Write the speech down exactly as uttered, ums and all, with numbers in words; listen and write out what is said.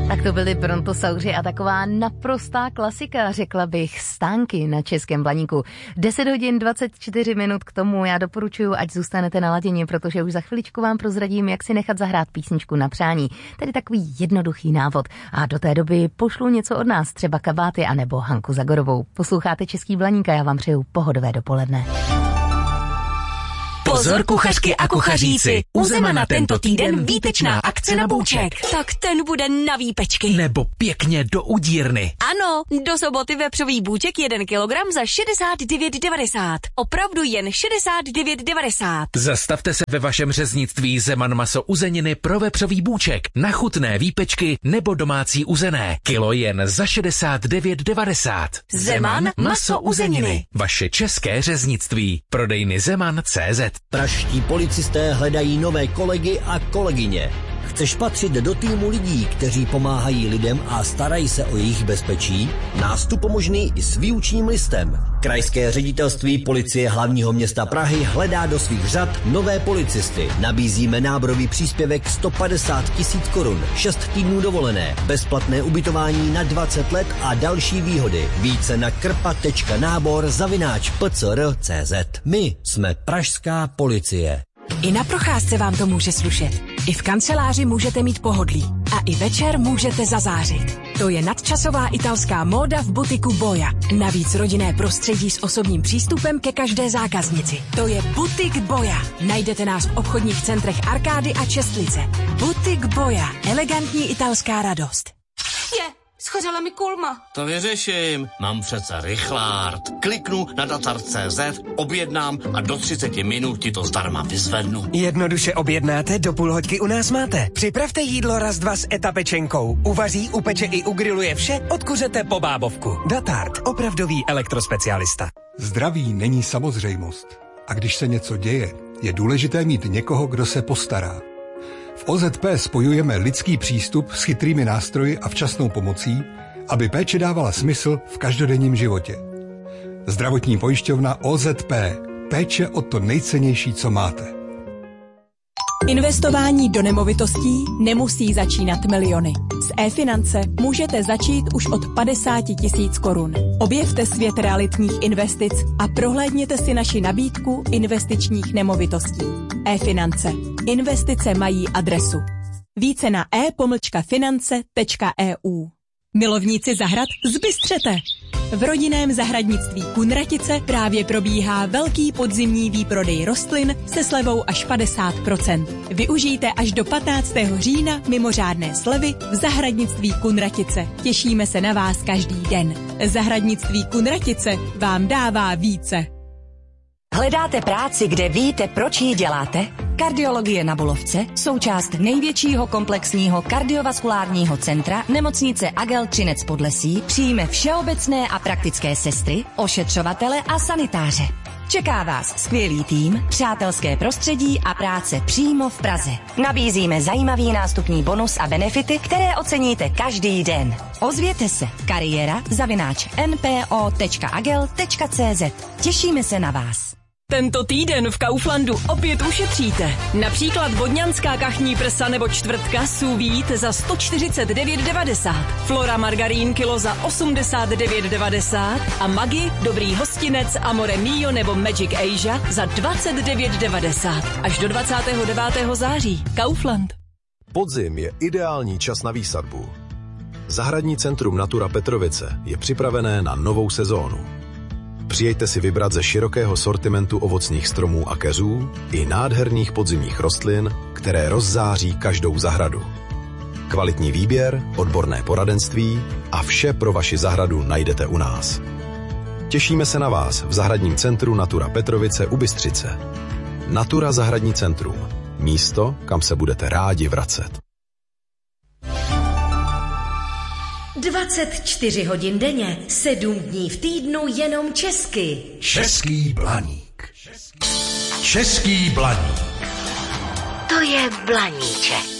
Tak to byly Brontosauři a taková naprostá klasika, řekla bych, stánky na Českém Blaníku. deset hodin dvacet čtyři minut k tomu, já doporučuji, ať zůstanete naladěni, protože už za chviličku vám prozradím, jak si nechat zahrát písničku na přání. Tedy takový jednoduchý návod. A do té doby pošlu něco od nás, třeba kabáty anebo Hanku Zagorovou. Posloucháte Český Blaník a já vám přeju pohodové dopoledne. Pozor kuchařky a kuchaříci, u Zemana tento týden výtečná akce na bůček. Tak ten bude na výpečky. Nebo pěkně do udírny. Ano, do soboty vepřový bůček jeden kilogram za šedesát devět devadesát. Opravdu jen šedesát devět devadesát. Zastavte se ve vašem řeznictví Zeman maso uzeniny pro vepřový bůček, na chutné výpečky nebo domácí uzené. Kilo jen za šedesát devět devadesát. Zeman maso uzeniny. Vaše české řeznictví. Prodejny Zeman tečka cé zet. Pražští policisté hledají nové kolegy a kolegyně. Chceš patřit do týmu lidí, kteří pomáhají lidem a starají se o jejich bezpečí? Nástup možný i s výučním listem. Krajské ředitelství policie hlavního města Prahy hledá do svých řad nové policisty. Nabízíme náborový příspěvek sto padesát tisíc korun, šest týdnů dovolené, bezplatné ubytování na dvacet let a další výhody. Více na krpa tečka nábor zavináč p c r tečka cé zet. My jsme pražská policie. I na procházce vám to může slušet. I v kanceláři můžete mít pohodlí. A i večer můžete zazářit. To je nadčasová italská móda v butiku Boja. Navíc rodinné prostředí s osobním přístupem ke každé zákaznici. To je butik Boja. Najdete nás v obchodních centrech Arkády a Čestlice. Butik Boja. Elegantní italská radost. Je, schořela mi kulma. To vyřeším. Mám přece rychlárd. Kliknu na datar tečka cé zet, objednám a do třicet minut ti to zdarma vyzvednu. Jednoduše objednáte, do půl hoďky u nás máte. Připravte jídlo raz dva s etapečenkou. Uvaří, upeče i ugriluje vše, odkuřete po bábovku. Datart, opravdový elektrospecialista. Zdraví není samozřejmost. A když se něco děje, je důležité mít někoho, kdo se postará. V O Z P spojujeme lidský přístup s chytrými nástroji a včasnou pomocí, aby péče dávala smysl v každodenním životě. Zdravotní pojišťovna O Z P. Péče o to nejcennější, co máte. Investování do nemovitostí nemusí začínat miliony. S e-finance můžete začít už od padesát tisíc korun. Objevte svět realitních investic a prohlédněte si naši nabídku investičních nemovitostí. E-finance. Investice mají adresu. Více na e pomlčka finance tečka e u. Milovníci zahrad, zbystřete! V rodinném zahradnictví Kunratice právě probíhá velký podzimní výprodej rostlin se slevou až padesát procent. Využijte až do patnáctého října mimořádné slevy v zahradnictví Kunratice. Těšíme se na vás každý den. Zahradnictví Kunratice vám dává více. Hledáte práci, kde víte, proč ji děláte? Kardiologie na Bulovce, součást největšího komplexního kardiovaskulárního centra nemocnice Agel Třinec Podlesí, přijme všeobecné a praktické sestry, ošetřovatele a sanitáře. Čeká vás skvělý tým, přátelské prostředí a práce přímo v Praze. Nabízíme zajímavý nástupní bonus a benefity, které oceníte každý den. Ozvěte se. Kariéra zavináč n p o tečka agel tečka cé zet. Těšíme se na vás. Tento týden v Kauflandu opět ušetříte. Například vodňanská kachní prsa nebo čtvrtka sous vide za sto čtyřicet devět devadesát, Flora margarín kilo za osmdesát devět devadesát a Maggi, dobrý hostinec, Amore Mio nebo Magic Asia za dvacet devět devadesát. Až do dvacátého devátého září. Kaufland. Podzim je ideální čas na výsadbu. Zahradní centrum Natura Petrovice je připravené na novou sezónu. Přijďte si vybrat ze širokého sortimentu ovocných stromů a keřů i nádherných podzimních rostlin, které rozzáří každou zahradu. Kvalitní výběr, odborné poradenství a vše pro vaši zahradu najdete u nás. Těšíme se na vás v zahradním centru Natura Petrovice u Bystřice. Natura Zahradní centrum. Místo, kam se budete rádi vracet. dvacet čtyři hodin denně, sedm dní v týdnu jenom česky. Český Blaník. Český Blaník. To je Blaníček.